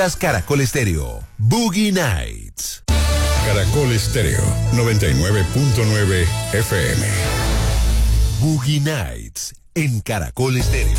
Caracol Estéreo, Boogie Nights. Caracol Estéreo, 99.9 FM. Boogie Nights en Caracol Estéreo.